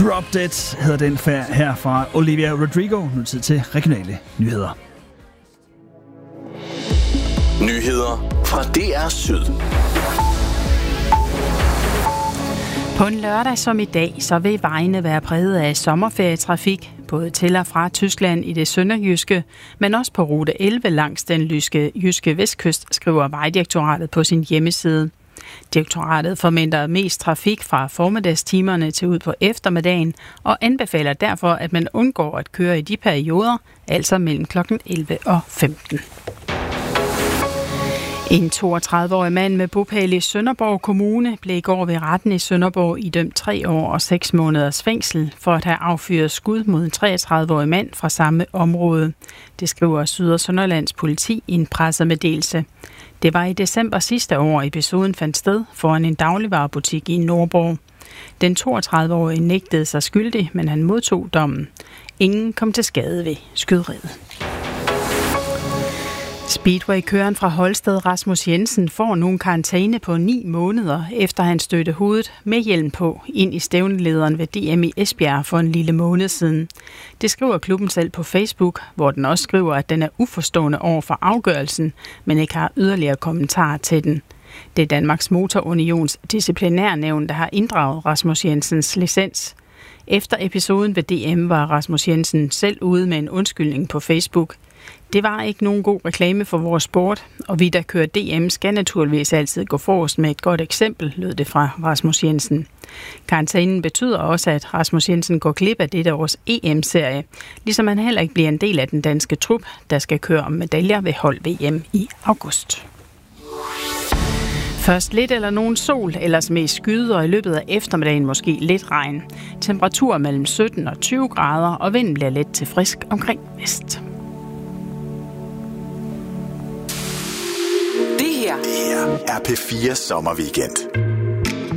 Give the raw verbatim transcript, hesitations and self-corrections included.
Drop Dead hedder den her fra Olivia Rodrigo. Nu tid til regionale nyheder. Nyheder fra D R Syd. På en lørdag som i dag, så vil vejene være præget af sommerferietrafik, både til og fra Tyskland i det sønderjyske, men også på rute elleve langs den jyske, jyske vestkyst, skriver Vejdirektoratet på sin hjemmeside. Direktoratet forventer mest trafik fra formiddagstimerne til ud på eftermiddagen og anbefaler derfor, at man undgår at køre i de perioder, altså mellem klokken elleve og femten. En toogtredive-årig mand med bopæl i Sønderborg Kommune blev i går ved retten i Sønderborg idømt tre år og seks måneders fængsel for at have affyret skud mod en treogtredive-årig mand fra samme område. Det skriver Syd- og Sønderlands politi i en pressemeddelelse. Det var i december sidste år, episoden fandt sted foran en dagligvarebutik i Nordborg. Den toogtredive-årige nægtede sig skyldig, men han modtog dommen. Ingen kom til skade ved skyderiet. Speedway-køren fra Holsted Rasmus Jensen får nu en karantæne på ni måneder, efter han stødte hovedet med hjelm på ind i stævnelederen ved D M i Esbjerg for en lille måned siden. Det skriver klubben selv på Facebook, hvor den også skriver, at den er uforstående over for afgørelsen, men ikke har yderligere kommentarer til den. Det er Danmarks Motorunions disciplinærnævn, der har inddraget Rasmus Jensens licens. Efter episoden ved D M var Rasmus Jensen selv ude med en undskyldning på Facebook. Det var ikke nogen god reklame for vores sport, og vi, der kører D M, skal naturligvis altid gå forrest med et godt eksempel, lød det fra Rasmus Jensen. Karantænen betyder også, at Rasmus Jensen går glip af dette års E M-serie, ligesom han heller ikke bliver en del af den danske trup, der skal køre om medaljer ved hold V M i august. Først lidt eller nogen sol, ellers mest skyde, og i løbet af eftermiddagen måske lidt regn. Temperatur mellem sytten og tyve grader, og vinden bliver let til frisk omkring vest. Det her er P fire Sommerweekend.